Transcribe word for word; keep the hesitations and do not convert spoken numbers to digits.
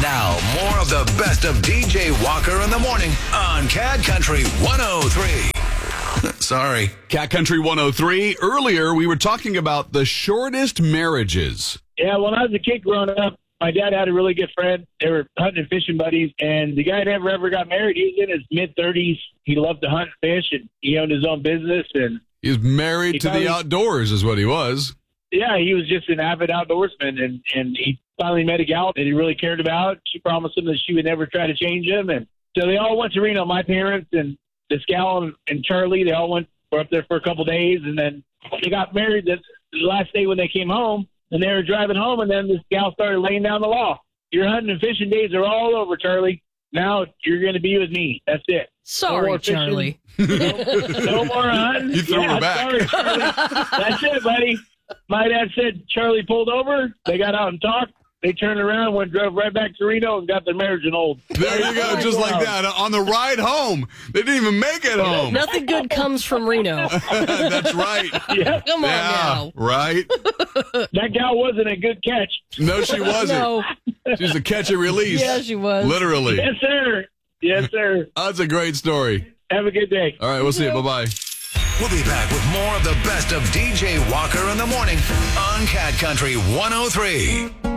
Now, more of the best of D J Walker in the morning on Cat Country one oh three. Sorry. Cat Country one oh three. Earlier, we were talking about the shortest marriages. Yeah, when I was a kid growing up, my dad had a really good friend. They were hunting and fishing buddies, and the guy never ever got married. He was in his mid-thirties. He loved to hunt and fish, and he owned his own business. And He was married He to finally- the outdoors is what he was. yeah, he was just an avid outdoorsman, and, and he finally met a gal that he really cared about. She promised him that she would never try to change him, and so they all went to Reno. My parents and this gal and, and Charlie, they all went were up there for a couple days, and then they got married the, the last day when they came home, and they were driving home, and then this gal started laying down the law. Your hunting and fishing days are all over, Charlie. Now you're going to be with me. That's it. Sorry, No more fishing. Charlie. No more hunting. You threw yeah, her back. Sorry, Charlie. That's it, buddy. My dad said Charlie pulled over. They got out and talked. They turned around, went drove right back to Reno, and got their marriage annulled. There you go, just like that. On the ride home. They didn't even make it home. Nothing good comes from Reno. That's right. Yeah, Come on Yeah, now. right? that gal wasn't a good catch. No, she wasn't. No. She's a catch and release. Yeah, she was. Literally. Yes, sir. Yes, sir. That's a great story. Have a good day. All right, we'll see you. Bye-bye. We'll be back with more of the best of D J Walker in the morning on Cat Country one oh three.